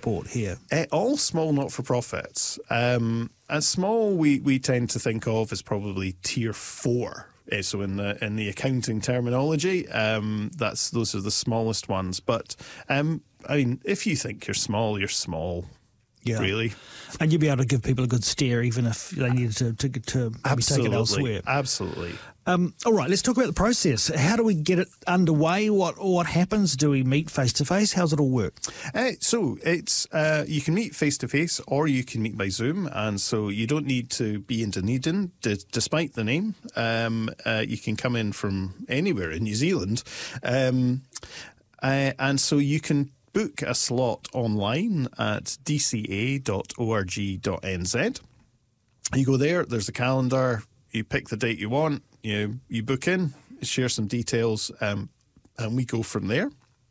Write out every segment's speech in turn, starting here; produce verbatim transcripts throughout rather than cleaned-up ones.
support here? Uh, all small not-for-profits. Um, as small, we, we tend to think of as probably tier four. Uh, so in the in the accounting terminology, um, that's those are the smallest ones. But um, I mean, if you think you're small, you're small. Yeah. Really. And you'd be able to give people a good steer even if they needed to, to, to maybe take it elsewhere. Absolutely. Um, all right, let's talk about the process. How do we get it underway? What what happens? Do we meet face-to-face? How's it all work? Uh, so it's uh, you can meet face-to-face or you can meet by Zoom. And so you don't need to be in Dunedin, d- despite the name. Um, uh, you can come in from anywhere in New Zealand. Um, uh, and so you can book a slot online at d c a dot org dot n z. You go there, there's a calendar, you pick the date you want, you you book in, share some details, um, and we go from there.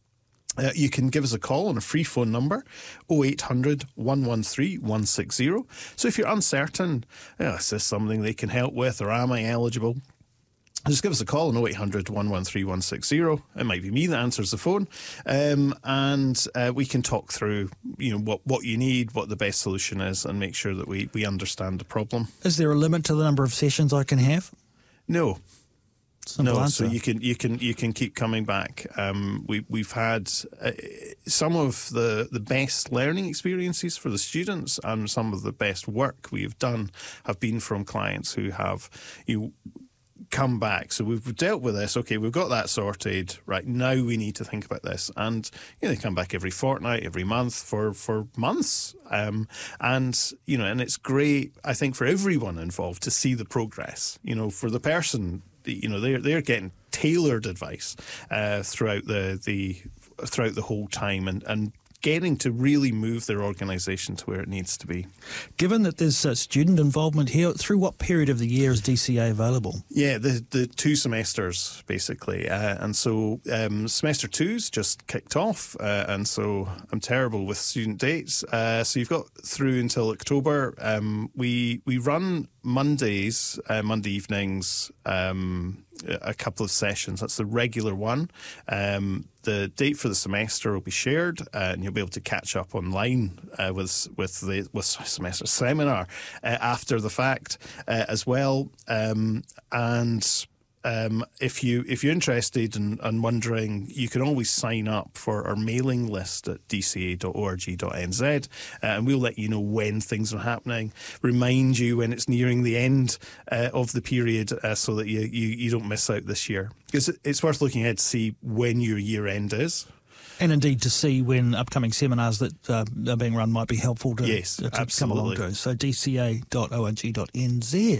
Uh, you can give us a call on a free phone number, oh eight hundred, one one three, one six zero. So if you're uncertain, oh, is this something they can help with, or am I eligible? Just give us a call on oh eight hundred, one one three, one six zero. It might be me that answers the phone. Um, and uh, we can talk through, you know, what, what you need, what the best solution is, and make sure that we, we understand the problem. Is there a limit to the number of sessions I can have? No. Simple no, answer. so you can you can you can keep coming back. Um, we we've had uh, some of the the best learning experiences for the students, and some of the best work we have done have been from clients who have you. come back. So we've dealt with this. Okay, we've got that sorted. Right, now we need to think about this. And you know, they come back every fortnight, every month for for months. Um, and you know, and it's great, I think, for everyone involved to see the progress. You know, for the person, you know, they're they're getting tailored advice uh, throughout the the throughout the whole time, and and. getting to really move their organisation to where it needs to be. Given that there's uh, student involvement here, through what period of the year is D C A available? Yeah, the the two semesters, basically. Uh, and so um, semester two's just kicked off, uh, and so I'm terrible with student dates. Uh, so you've got through until October. Um, we, we run Mondays, uh, Monday evenings, um, a couple of sessions. That's the regular one. Um, the date for the semester will be shared, uh, and you'll be able to catch up online uh, with with the with semester seminar uh, after the fact uh, as well. Um, and um, if you if you're interested and, and wondering, you can always sign up for our mailing list at d c a dot org dot n z, uh, and we'll let you know when things are happening. Remind you when it's nearing the end uh, of the period, uh, so that you, you you don't miss out this year. Because it's worth looking ahead to see when your year end is. And indeed to see when upcoming seminars that uh, are being run might be helpful to, yes, to absolutely. come along to. So d c a dot org dot n z.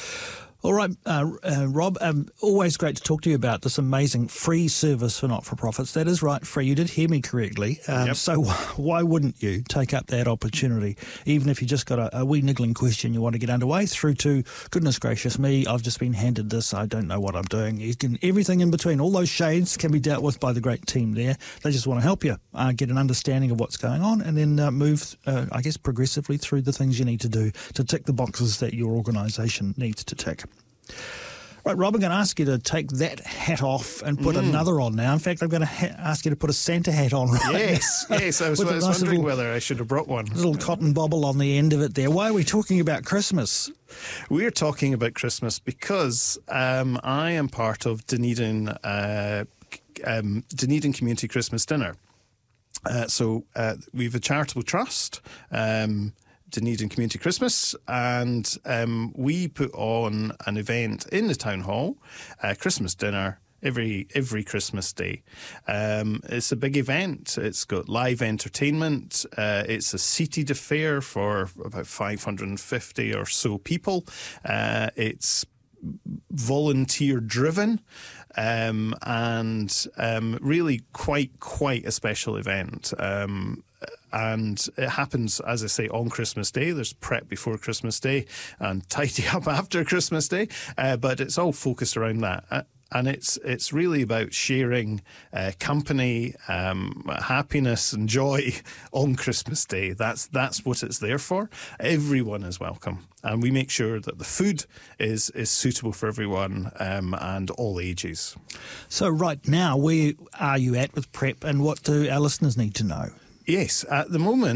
All right, uh, uh, Rob, um, always great to talk to you about this amazing free service for not-for-profits. That is right, free. You did hear me correctly. Um, yep. So why wouldn't you take up that opportunity, even if you just got a, a wee niggling question you want to get underway, through to, goodness gracious me, I've just been handed this, I don't know what I'm doing. You can, everything in between, all those shades can be dealt with by the great team there. They just want to help you uh, get an understanding of what's going on, and then uh, move, uh, I guess, progressively through the things you need to do to tick the boxes that your organisation needs to tick. Right, Rob, I'm going to ask you to take that hat off and put mm. another on now. In fact, I'm going to ha- ask you to put a Santa hat on right Yes, now. yes. I was, I was nice wondering little, whether I should have brought one. Little cotton bobble on the end of it there. Why are we talking about Christmas? We're talking about Christmas because um, I am part of Dunedin, uh, um, Dunedin Community Christmas Dinner. Uh, so uh, we have a charitable trust, um Dunedin Community Christmas, and um, we put on an event in the town hall, uh, Christmas dinner, every every Christmas day. Um, it's a big event. It's got live entertainment. Uh, it's a seated affair for about five hundred fifty or so people. Uh, it's volunteer driven, um, and um, really quite quite a special event. Um, And it happens, as I say, on Christmas Day. There's prep before Christmas Day and tidy up after Christmas Day. Uh, but it's all focused around that. Uh, and it's it's really about sharing uh, company, um, happiness and joy on Christmas Day. That's that's what it's there for. Everyone is welcome. And we make sure that the food is, is suitable for everyone, um, and all ages. So right now, where are you at with prep, and what do our listeners need to know? Yes, at the moment,